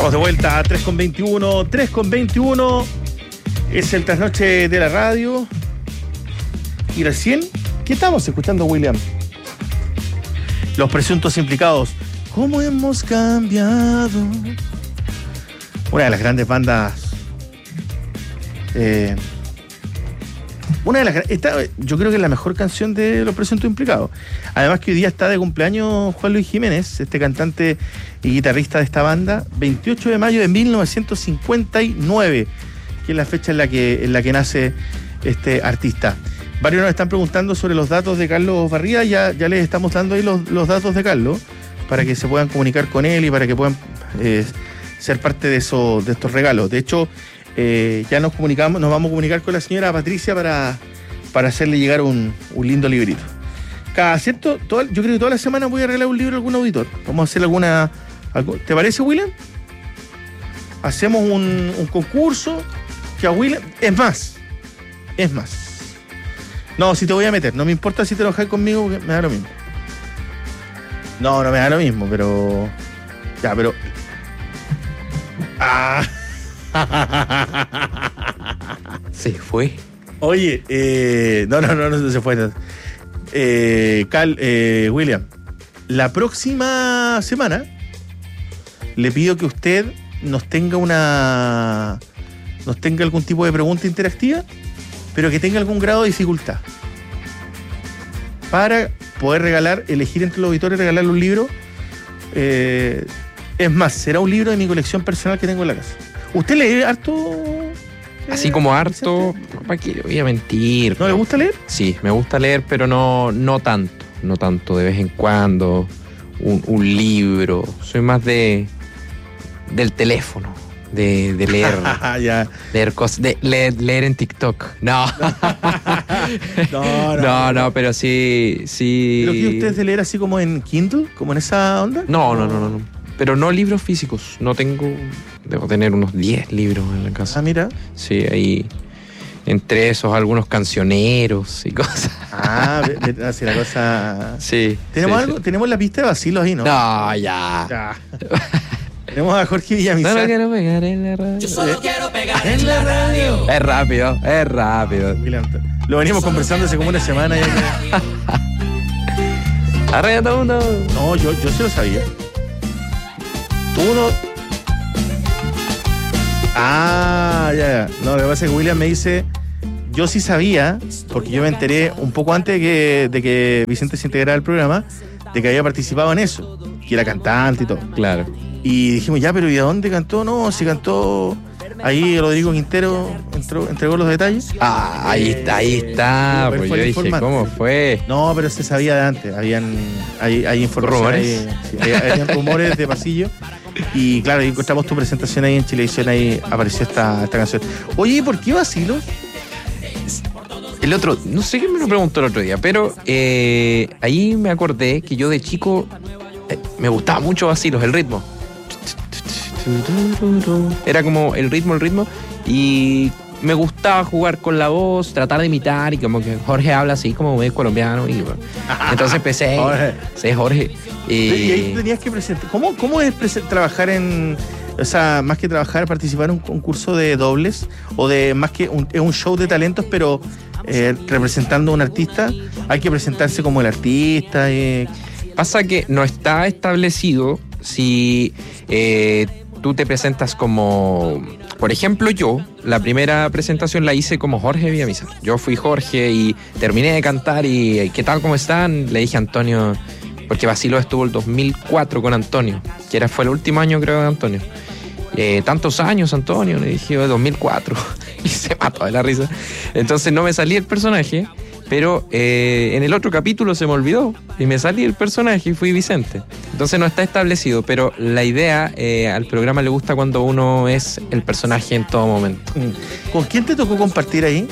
Estamos de vuelta a 3:21. 3:21 es el trasnoche de la radio. Y recién, ¿qué estamos escuchando, William? Los presuntos implicados. ¿Cómo hemos cambiado? Una de las grandes bandas. Yo creo que es la mejor canción de Los Presuntos Implicados. Además que hoy día está de cumpleaños Juan Luis Jiménez, este cantante y guitarrista de esta banda, 28 de mayo de 1959, que es la fecha en la que nace este artista. Varios nos están preguntando sobre los datos de Carlos Barría. Ya les estamos dando ahí los datos de Carlos para que se puedan comunicar con él y para que puedan ser parte de estos regalos. De hecho, ya nos vamos a comunicar con la señora Patricia para hacerle llegar un lindo librito. Yo creo que toda la semana voy a regalar un libro a algún auditor. Vamos a hacer ¿te parece, William? Hacemos un concurso que a William... Es más. No, si te voy a meter. No me importa si te enojas conmigo, porque me da lo mismo. No me da lo mismo, pero... Ya, pero... Se fue. Oye, no se fue. William, la próxima semana le pido que usted nos tenga algún tipo de pregunta interactiva, pero que tenga algún grado de dificultad, para poder elegir entre los auditores, regalarle un libro. Es más, será un libro de mi colección personal que tengo en la casa. ¿Usted lee harto? Así como harto, ¿para qué le voy a mentir? ¿No le gusta leer? Sí, me gusta leer, pero no tanto, de vez en cuando, un libro. Soy más del teléfono, de leer, ya. leer cosas, de leer en TikTok. No, pero sí. ¿Pero qué usted es de leer así como en Kindle, como en esa onda? No. Pero no libros físicos. Debo tener unos 10 libros en la casa. Ah, mira. Sí, ahí. Entre esos, algunos cancioneros y cosas. Así la cosa. Sí. ¿Tenemos algo? Sí. Tenemos la pista de vacilos ahí, ¿no? No, ya. Tenemos a Jorge Villamizar. No quiero pegar en la radio. Yo solo quiero pegar en la radio. Es rápido. Lo venimos conversando hace como una semana ya. Arriba todo mundo. No, yo sí lo sabía. Tú no. Ya. No, lo que pasa es que William me dice, yo sí sabía, porque yo me enteré un poco antes de que Vicente se integrara al programa, de que había participado en eso, que era cantante y todo. Claro. Y dijimos, ya, pero ¿y a dónde cantó? No, si cantó ahí Rodrigo Quintero, entregó los detalles. Ahí está. Pues yo dije, ¿cómo fue? No, pero se sabía de antes. Hay información. ¿Rumores? Habían rumores de pasillo. Y claro, encontramos tu presentación ahí en Chilevisión, ahí apareció esta canción. Oye, ¿y por qué vacilos? No sé quién me lo preguntó el otro día, pero ahí me acordé que yo de chico me gustaba mucho vacilos, el ritmo. Era como el ritmo, y me gustaba jugar con la voz, tratar de imitar, y como que Jorge habla así como medio colombiano, y entonces empecé. Jorge. Y ahí tenías que presentar. ¿Cómo es trabajar más que trabajar, participar en un concurso de dobles, o de más que un show de talentos, pero representando a un artista? Hay que presentarse como el artista. Pasa que no está establecido si tú te presentas como... Por ejemplo, yo, la primera presentación la hice como Jorge Villamizar. Yo fui Jorge y terminé de cantar y ¿qué tal, cómo están? Le dije a Antonio, porque Vacilo estuvo el 2004 con Antonio, que fue el último año, creo, de Antonio. Tantos años, Antonio, le dije, 2004. Y se mató de la risa. Entonces no me salí el personaje, pero en el otro capítulo se me olvidó y me salí el personaje y fui Vicente. Entonces no está establecido, pero la idea, al programa le gusta cuando uno es el personaje en todo momento. ¿Con quién te tocó compartir ahí?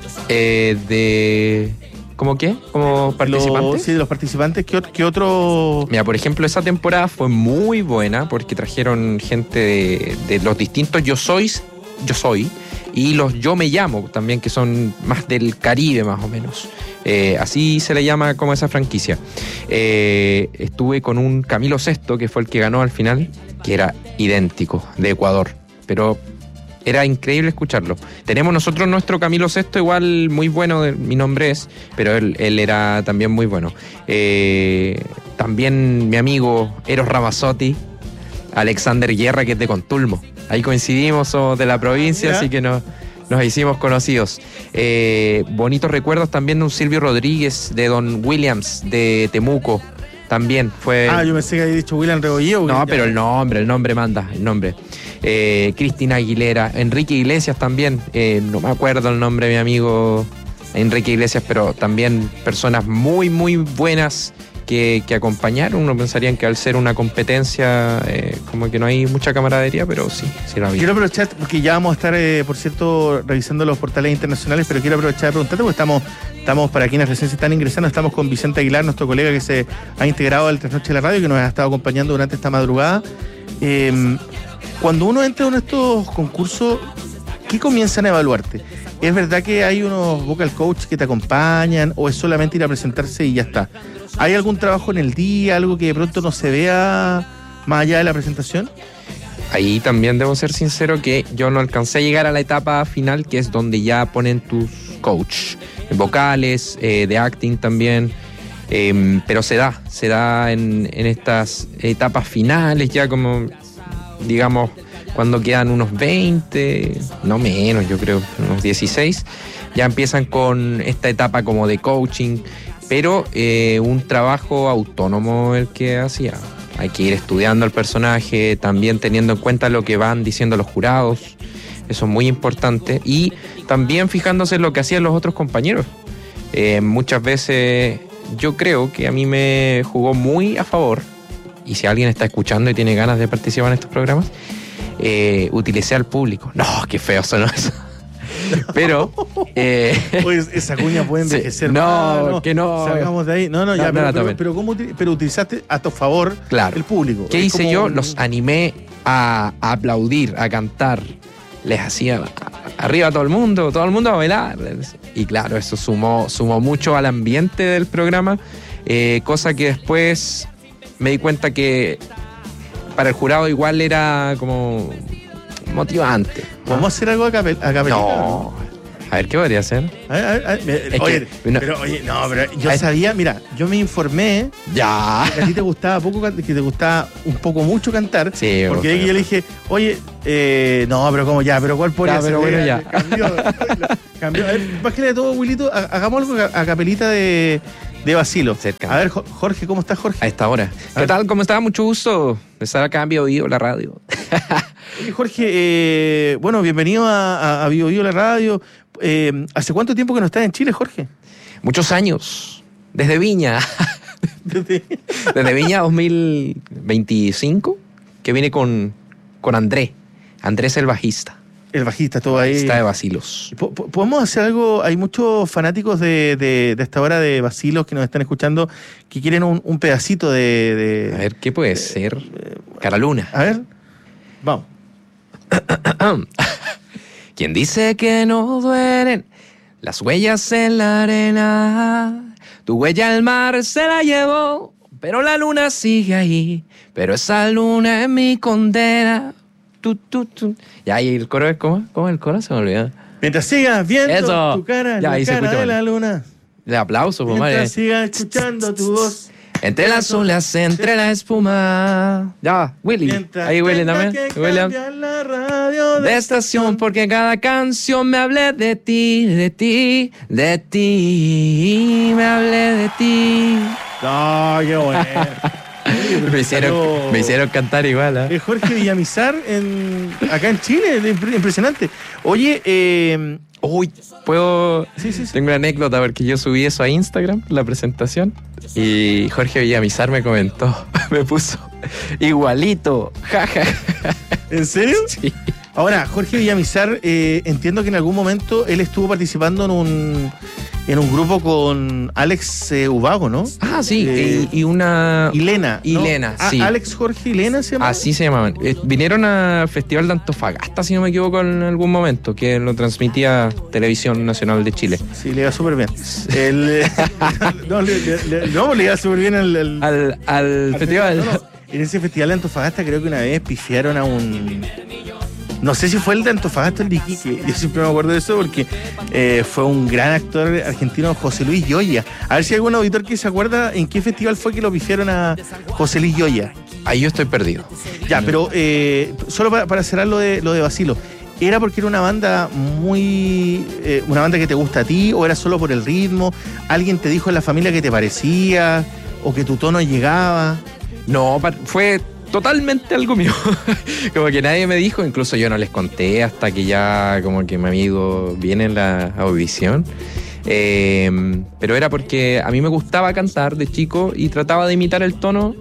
¿Cómo qué? ¿Como participantes? Sí, de los participantes. ¿Qué otro? Mira, por ejemplo, esa temporada fue muy buena porque trajeron gente de los distintos Yo Soy, y los Yo Me Llamo también, que son más del Caribe, más o menos. Así se le llama como esa franquicia. Estuve con un Camilo Sesto, que fue el que ganó al final, que era idéntico, de Ecuador, pero era increíble escucharlo. Tenemos nosotros nuestro Camilo Sesto, igual muy bueno, mi nombre es, pero él era también muy bueno. También mi amigo Eros Ramazzotti, Alexander Guerra, que es de Contulmo. Ahí coincidimos, somos de la provincia, así que nos hicimos conocidos. Bonitos recuerdos también de un Silvio Rodríguez, de Don Williams, de Temuco. También fue... yo pensé que había dicho William Rebolledo. No, pero el nombre manda, el nombre. Cristina Aguilera, Enrique Iglesias también, no me acuerdo el nombre de mi amigo Enrique Iglesias, pero también personas muy, muy buenas que acompañaron. Uno pensaría que al ser una competencia como que no hay mucha camaradería, pero sí lo había. Quiero aprovechar, porque ya vamos a estar, por cierto, revisando los portales internacionales, pero quiero aprovechar de preguntarte, porque estamos para quienes recién se están ingresando, estamos con Vicente Aguilar, nuestro colega que se ha integrado al Trasnoche de la Radio, que nos ha estado acompañando durante esta madrugada. Cuando uno entra en estos concursos, ¿qué comienzan a evaluarte? ¿Es verdad que hay unos vocal coach que te acompañan o es solamente ir a presentarse y ya está? ¿Hay algún trabajo en el día, algo que de pronto no se vea más allá de la presentación? Ahí también debo ser sincero que yo no alcancé a llegar a la etapa final, que es donde ya ponen tus coach vocales, de acting también, pero se da en estas etapas finales, ya como, digamos, cuando quedan unos 20, no menos, yo creo, unos 16, ya empiezan con esta etapa como de coaching, pero un trabajo autónomo el que hacía. Hay que ir estudiando el personaje, también teniendo en cuenta lo que van diciendo los jurados, eso es muy importante, y también fijándose en lo que hacían los otros compañeros. Muchas veces yo creo que a mí me jugó muy a favor, y si alguien está escuchando y tiene ganas de participar en estos programas, utilicé al público. No, qué feo sonó eso. Pero Pues esa cuña puede envejecer. No, que no. Salgamos de ahí. No, ya, pero ¿cómo pero utilizaste a tu favor el público? ¿Qué hice yo? Los animé a aplaudir, a cantar. Les hacía arriba a todo el mundo a bailar. Y claro, eso sumó mucho al ambiente del programa, cosa que después me di cuenta que para el jurado igual era como motivante. ¿Vamos a hacer algo a capelita? No. A ver, ¿qué podría hacer? Oye, yo sabía, mira, yo me informé ya que a ti te gustaba un poco mucho cantar. Sí, porque ahí yo le dije, oye, no, pero ¿cómo ya? ¿Pero cuál podría ser? Pero bueno, ya. Cambió. A ver, bájale de todo, Wilito, hagamos algo a capelita de Basilo. Cerca. A ver, Jorge, ¿cómo estás, Jorge? A esta hora. ¿Qué tal? ¿Cómo estás? Mucho gusto de estar acá en Bio Bio, la radio. Oye, Jorge, bueno, bienvenido a Bio Bio, la radio. ¿Hace cuánto tiempo que no estás en Chile, Jorge? Muchos años. Desde Viña. Desde Viña 2025, que vine con Andrés. Andrés el bajista. El bajista, todo ahí. Está de Basilos. ¿Podemos hacer algo? Hay muchos fanáticos de esta hora de Basilos que nos están escuchando que quieren un pedacito de... A ver, ¿qué puede ser? Cara Luna. A ver, vamos. ¿Quién dice que no duelen las huellas en la arena? Tu huella al mar se la llevó, pero la luna sigue ahí. Pero esa luna es mi condena. Ya, y el coro es ¿cómo el coro? Se me olvidó. Mientras sigas viendo eso. Tu cara, ya, la cara de la luna. Le aplauso, mientras madre. sigas escuchando tu voz. Entre las olas, entre la espuma. Ya, Willy. Mientras ahí Willy también. William. La radio de estación, porque cada canción me hablé de ti, de ti, de ti. Me hablé de ti. No, qué bueno. Me hicieron cantar igual, ¿eh? Jorge Villamizar acá en Chile, impresionante. Oye, ¿puedo? Sí. Tengo una anécdota porque yo subí eso a Instagram, la presentación, y Jorge Villamizar me comentó, me puso igualito, jaja. ¿En serio? Sí. Ahora, Jorge Villamizar, entiendo que en algún momento él estuvo participando en un grupo con Alex Ubago, ¿no? Ah, sí, y una... Ilena. Ilena, ¿no? sí. Alex, Jorge, Ilena se llama. Así se llamaban. Vinieron al Festival de Antofagasta, si no me equivoco, en algún momento, que lo transmitía Televisión Nacional de Chile. Sí, le iba súper bien. Le iba súper bien al festival. en ese festival de Antofagasta creo que una vez pifiaron a un... No sé si fue el de Antofagasta o el de Iquique. Yo siempre me acuerdo de eso porque fue un gran actor argentino, José Luis Lloya. A ver si hay algún auditor que se acuerda en qué festival fue que lo pifiaron a José Luis Lloya. Ahí yo estoy perdido. Ya, pero solo para cerrar lo de Basilo. ¿Era porque era una banda una banda que te gusta a ti o era solo por el ritmo? ¿Alguien te dijo en la familia que te parecía o que tu tono llegaba? No, fue totalmente algo mío. Como que nadie me dijo, incluso yo no les conté hasta que ya como que mi amigo viene en la audición. Pero era porque a mí me gustaba cantar de chico y trataba de imitar el tono.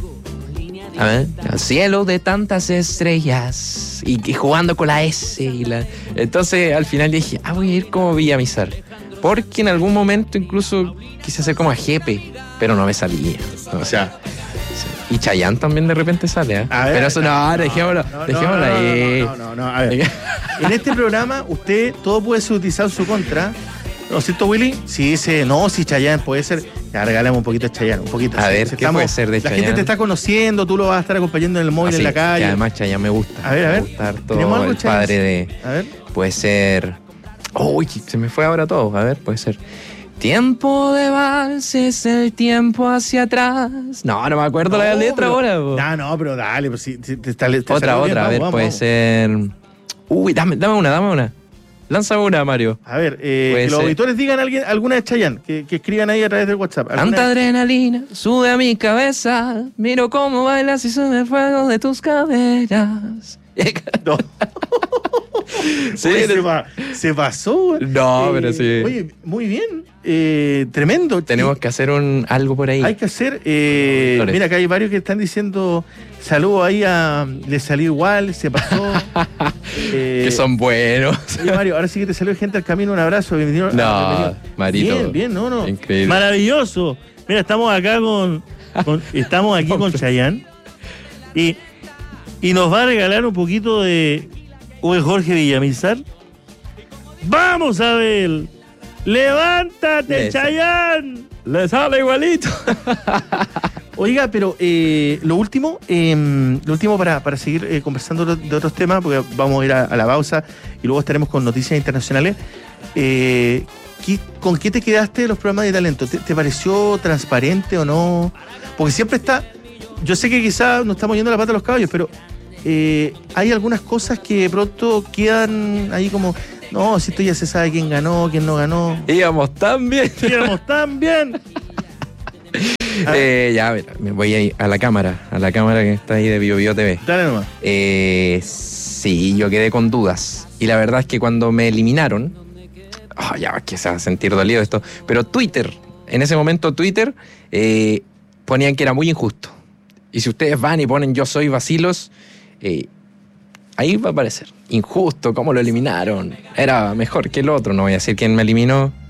A ver, al cielo de tantas estrellas y jugando con la S entonces al final dije, voy a ir como Villamizar, porque en algún momento incluso quise hacer como a Jepe, pero no me salía. O sea, y Chayanne también de repente sale, ¿eh? A ver, pero eso dejémoslo ahí. No, a ver. En este programa usted todo puede ser utilizado en su contra. ¿No es cierto, Willy? Si dice, no, si Chayanne puede ser, ya regalamos un poquito a Chayanne, un poquito. A ver, ¿qué puede ser de Chayanne? La gente te está conociendo, tú lo vas a estar acompañando en el móvil, en la calle. Que además Chayanne me gusta. A ver. Me gusta harto ¿Tenemos algo, el padre de... A ver. Puede ser... Uy, se me fue ahora todo. A ver, puede ser... Tiempo de valses, el tiempo hacia atrás. No me acuerdo la letra ahora. No, pero dale, pues si te otra, a ver, puede ser... Uy, dame una. Lánzame una, Mario. A ver, que los auditores digan alguna de Chayanne, que escriban ahí a través del WhatsApp. Tanta adrenalina sube a mi cabeza, miro cómo bailas y sube el fuego de tus caderas. No. Sí, oye, se pasó. No, pero sí. Oye, muy bien. Tremendo. Tenemos que hacer algo por ahí. Hay que hacer. Mira, acá hay varios que están diciendo saludos ahí le salió igual, se pasó. Que son buenos. Oye, Mario, ahora sí que te salió gente al camino, un abrazo. Bienvenido. No, Marito. Bien, no. Increíble. Maravilloso. Mira, estamos acá estamos aquí con Chayanne. Y nos va a regalar un poquito de Jorge Villamizar. ¡Vamos a ver! ¡Levántate, Chayanne! Le sale igualito. Oiga, pero lo último para seguir conversando de otros temas, porque vamos a ir a la pausa y luego estaremos con noticias internacionales. ¿Con qué te quedaste de los programas de talento? ¿Te pareció transparente o no? Porque siempre está... Yo sé que quizás nos estamos yendo la pata a los caballos, pero hay algunas cosas que de pronto quedan ahí como... No, si esto ya se sabe quién ganó, quién no ganó. Íbamos tan bien. Ya, mira, me voy a ir a la cámara que está ahí de BioBio TV. Dale nomás. Sí, yo quedé con dudas. Y la verdad es que cuando me eliminaron, ya es que se va a sentir dolido esto, pero en ese momento Twitter, ponían que era muy injusto. Y si ustedes van y ponen yo soy Basilos, ahí va a aparecer. Injusto, cómo lo eliminaron. Era mejor que el otro, no voy a decir quién me eliminó.